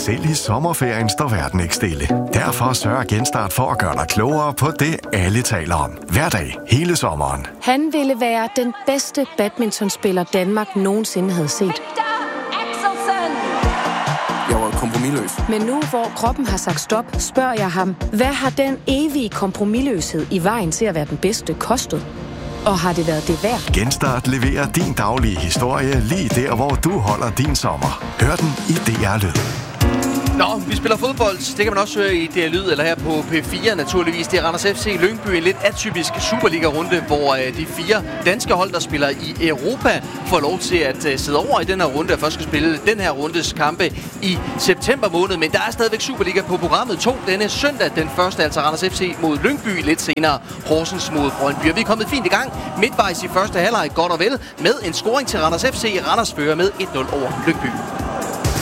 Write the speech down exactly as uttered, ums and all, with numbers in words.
Selv i sommerferien står verden ikke stille. Derfor sørger Genstart for at gøre dig klogere på det, alle taler om. Hver dag, hele sommeren. Han ville være den bedste badmintonspiller, Danmark nogensinde havde set. Jeg var kompromisløs. Men nu, hvor kroppen har sagt stop, spørger jeg ham, hvad har den evige kompromisløshed i vejen til at være den bedste kostet? Og har det været det værd? Genstart leverer din daglige historie lige der, hvor du holder din sommer. Hør den i D R Lyd. Nå, vi spiller fodbold. Det kan man også høre i D R Lyd, eller her på P fire naturligvis. Det er Randers F C Lyngby, en lidt atypisk Superliga-runde, hvor øh, de fire danske hold, der spiller i Europa, får lov til at øh, sidde over i den her runde, og først skal spille den her rundes kampe i september måned. Men der er stadigvæk Superliga på programmet to denne søndag. Den første, altså Randers F C mod Lyngby, lidt senere Horsens mod Brøndby. Og vi er kommet fint i gang midtvejs i første halvleg, godt og vel, med en scoring til Randers F C. Randers fører med et nul over Lyngby.